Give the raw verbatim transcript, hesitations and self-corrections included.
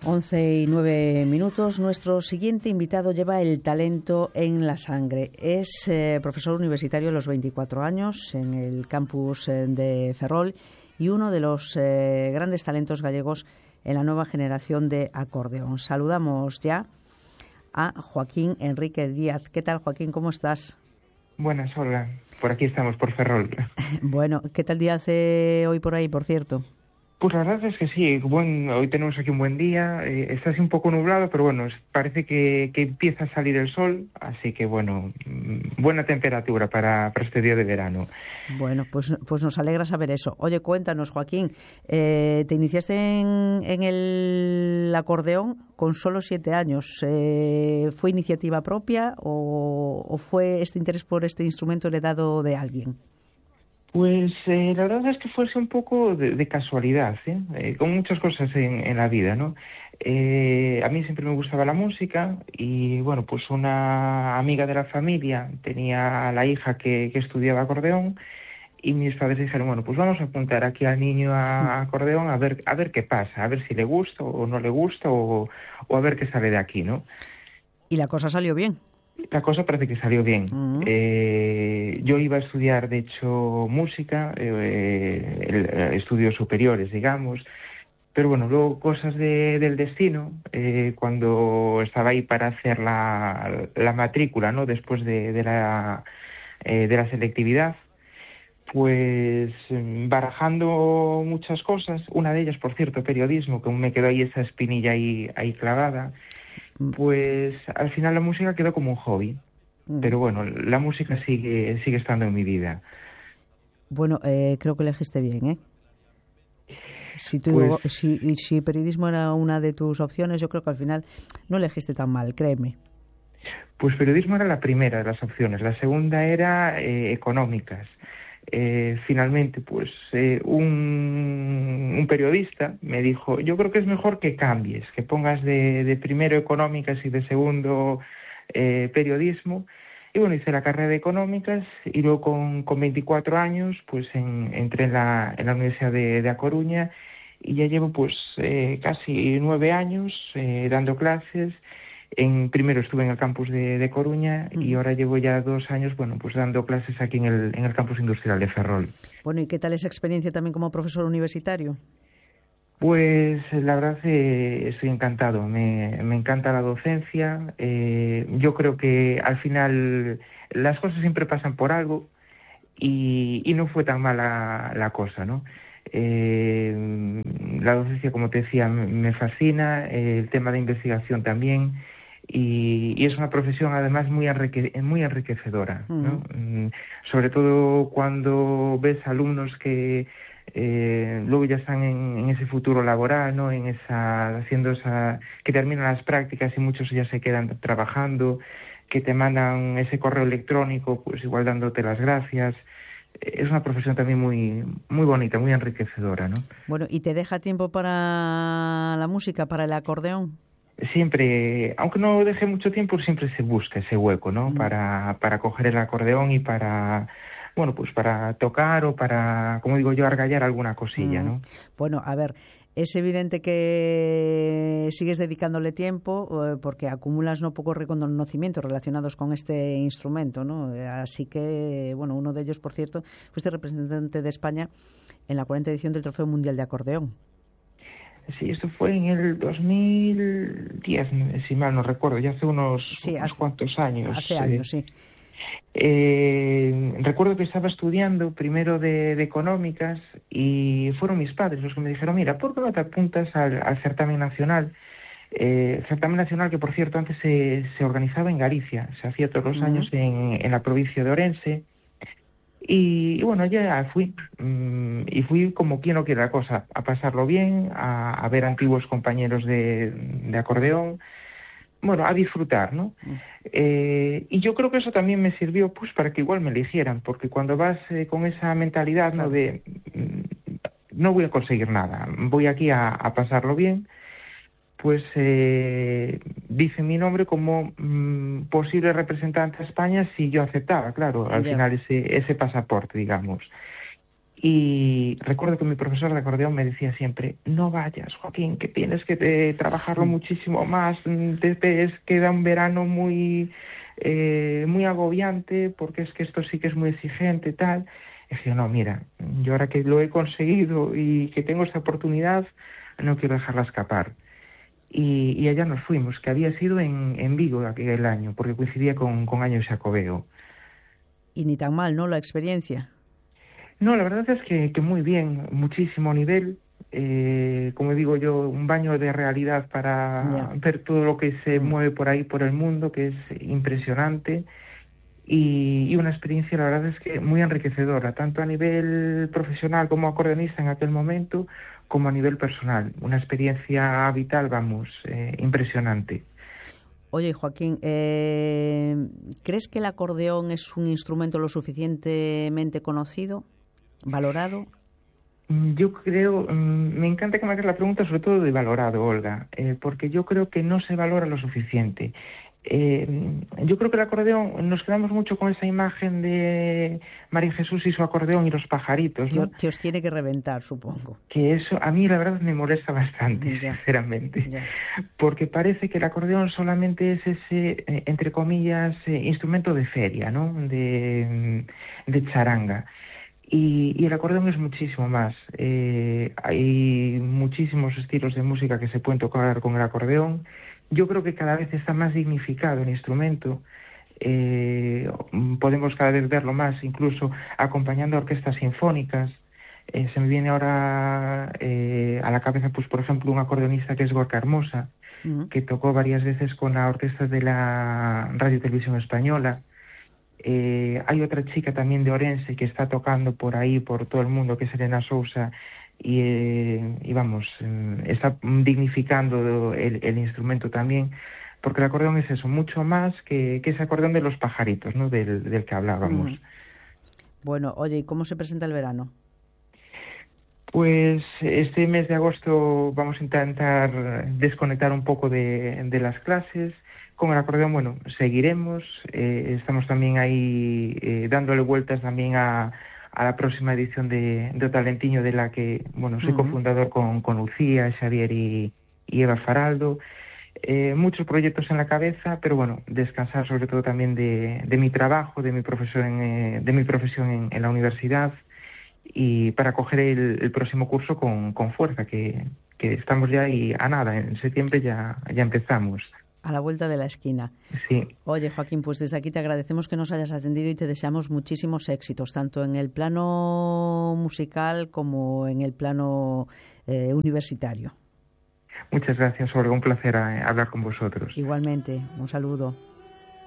once y nueve minutos. Nuestro siguiente invitado lleva el talento en la sangre. Es eh, profesor universitario a los veinticuatro años en el campus eh, de Ferrol y uno de los eh, grandes talentos gallegos en la nueva generación de acordeón. Saludamos ya a Joaquín Enrique Díaz. ¿Qué tal, Joaquín? ¿Cómo estás? Buenas, hola. Por aquí estamos, por Ferrol. Bueno, ¿qué tal día hace hoy por ahí, por cierto? Pues la verdad es que sí, buen, hoy tenemos aquí un buen día, eh, está así un poco nublado, pero bueno, es, parece que, que empieza a salir el sol, así que bueno, buena temperatura para, para este día de verano. Bueno, pues, pues nos alegra saber eso. Oye, cuéntanos, Joaquín, eh, te iniciaste en, en el acordeón con solo siete años. Eh, ¿Fue iniciativa propia o, o fue este interés por este instrumento heredado de alguien? Pues eh, la verdad es que fuese un poco de, de casualidad, ¿eh? Eh, con muchas cosas en, en la vida, ¿no? Eh, a mí siempre me gustaba la música y, bueno, pues una amiga de la familia tenía a la hija que, que estudiaba acordeón y mis padres dijeron, bueno, pues vamos a apuntar aquí al niño a acordeón a ver a ver qué pasa, a ver si le gusta o no le gusta o, o a ver qué sale de aquí, ¿no? Y la cosa salió bien. La cosa parece que salió bien. Uh-huh. Eh, yo iba a estudiar, de hecho, música, eh, el, estudios superiores, digamos, pero bueno, luego cosas de, del destino, eh, cuando estaba ahí para hacer la, la matrícula, ¿no? Después de, de, la, eh, de la selectividad, pues barajando muchas cosas, una de ellas, por cierto, periodismo, que aún me quedó ahí esa espinilla ahí, ahí clavada. Pues al final la música quedó como un hobby, mm. pero bueno, la música sigue sigue estando en mi vida. Bueno, eh, creo que elegiste bien, ¿eh? Si, tú, pues, si, si periodismo era una de tus opciones, yo creo que al final no elegiste tan mal, créeme. Pues periodismo era la primera de las opciones, la segunda era eh, económicas. Eh, finalmente, pues eh, un, un periodista me dijo, yo creo que es mejor que cambies, que pongas de, de primero económicas y de segundo eh, periodismo. Y bueno, hice la carrera de económicas y luego con, con veinticuatro años pues en, entré en la, en la Universidad de, de A Coruña y ya llevo pues eh, casi nueve años eh, dando clases. En, primero estuve en el campus de, de Coruña y ahora llevo ya dos años, bueno, pues dando clases aquí en el, en el campus industrial de Ferrol. Bueno, ¿y qué tal esa experiencia también como profesor universitario? Pues la verdad eh, estoy encantado, me, me encanta la docencia, eh, yo creo que al final las cosas siempre pasan por algo y, y no fue tan mala la cosa, ¿no? Eh, la docencia, como te decía, me fascina, eh, el tema de investigación también. Y, y es una profesión además muy enrique, muy enriquecedora, ¿no? Uh-huh. Sobre todo cuando ves alumnos que eh, luego ya están en, en ese futuro laboral, ¿no? En esa, haciendo esa, que terminan las prácticas y muchos ya se quedan trabajando, que te mandan ese correo electrónico, pues igual dándote las gracias. Es una profesión también muy muy bonita, muy enriquecedora, ¿no? Bueno, ¿y te deja tiempo para la música, para el acordeón? Siempre, aunque no deje mucho tiempo, siempre se busca ese hueco, ¿no? Mm. Para, para coger el acordeón y para, bueno, pues para tocar o para, como digo yo, argallar alguna cosilla, mm. ¿no? Bueno, a ver, es evidente que sigues dedicándole tiempo eh, porque acumulas no pocos reconocimientos relacionados con este instrumento, ¿no? Así que, bueno, uno de ellos, por cierto, fuiste representante de España en la cuarta edición del Trofeo Mundial de Acordeón. Sí, esto fue en el dos mil diez, si mal no recuerdo, ya hace unos, sí, unos hace, cuantos años. Hace años, eh, sí. Eh, recuerdo que estaba estudiando primero de, de económicas y fueron mis padres los que me dijeron, mira, ¿por qué no te apuntas al, al certamen nacional? Eh, certamen nacional que, por cierto, antes se, se organizaba en Galicia, se hacía todos los uh-huh. años en, en la provincia de Orense. Y, y bueno, ya fui, mmm, y fui como quien no quiere la cosa, a pasarlo bien, a, a ver antiguos compañeros de, de acordeón, bueno, a disfrutar, ¿no? Mm. Eh, y yo creo que eso también me sirvió, pues, para que igual me eligieran, porque cuando vas eh, con esa mentalidad, ¿no? De, mmm, no voy a conseguir nada, voy aquí a, a pasarlo bien, pues eh, dice mi nombre como mmm, posible representante a España si yo aceptaba, claro, al yeah. final ese ese pasaporte, digamos. Y recuerdo que mi profesor de acordeón me decía siempre, no vayas, Joaquín, que tienes que te, trabajarlo muchísimo más, te, te queda un verano muy, eh, muy agobiante, porque es que esto sí que es muy exigente y tal. Y decía, no, mira, yo ahora que lo he conseguido y que tengo esta oportunidad, no quiero dejarla escapar. Y, y allá nos fuimos, que había sido en, en Vigo aquel año, porque coincidía con, con año Xacobeo. Y ni tan mal, ¿no?, la experiencia. No, la verdad es que, que muy bien, muchísimo nivel. Eh, como digo yo, un baño de realidad para Ya. ver todo lo que se Mm. mueve por ahí, por el mundo, que es impresionante. Y, y una experiencia, la verdad es que muy enriquecedora, tanto a nivel profesional como acordeonista en aquel momento, como a nivel personal. Una experiencia vital, vamos, eh, impresionante. Oye, Joaquín, eh, ¿crees que el acordeón es un instrumento lo suficientemente conocido, valorado? Yo creo, me encanta que me hagas la pregunta sobre todo de valorado, Olga, eh, porque yo creo que no se valora lo suficiente. Eh, yo creo que el acordeón, nos quedamos mucho con esa imagen de María Jesús y su acordeón y los pajaritos, Que, ¿no? que os tiene que reventar, supongo. Que eso a mí la verdad me molesta bastante, Ya, sinceramente, ya. porque parece que el acordeón solamente es ese, eh, entre comillas, eh, instrumento de feria, ¿no? De, de charanga. Y, y el acordeón es muchísimo más. Eh, hay muchísimos estilos de música que se pueden tocar con el acordeón. Yo creo que cada vez está más dignificado el instrumento. Eh, podemos cada vez verlo más, incluso acompañando a orquestas sinfónicas. Eh, se me viene ahora eh, a la cabeza, pues por ejemplo, un acordeonista que es Gorka Hermosa, Uh-huh. que tocó varias veces con la orquesta de la Radio y Televisión Española. Eh, hay otra chica también de Orense que está tocando por ahí, por todo el mundo, que es Elena Sousa, y, eh, y vamos, eh, está dignificando el, el instrumento también, porque el acordeón es eso, mucho más que, que ese acordeón de los pajaritos, ¿no?, del, del que hablábamos. Uh-huh. Bueno, oye, ¿y cómo se presenta el verano? Pues este mes de agosto vamos a intentar desconectar un poco de, de las clases. Con el acordeón, bueno, seguiremos. Eh, estamos también ahí eh, dándole vueltas también a, a la próxima edición de, de O Talentiño, de la que, bueno, soy uh-huh. cofundador con, con Lucía, Xavier y, y Eva Faraldo. Eh, muchos proyectos en la cabeza, pero bueno, descansar sobre todo también de, de mi trabajo, de mi profesión en, eh, de mi profesión en, en la universidad, y para coger el, el próximo curso con, con fuerza, que, que estamos ya ahí a nada, en septiembre ya, ya empezamos. A la vuelta de la esquina. Sí. Oye, Joaquín, pues desde aquí te agradecemos que nos hayas atendido y te deseamos muchísimos éxitos, tanto en el plano musical como en el plano eh, universitario. Muchas gracias, Olga. Un placer eh, hablar con vosotros. Igualmente, un saludo.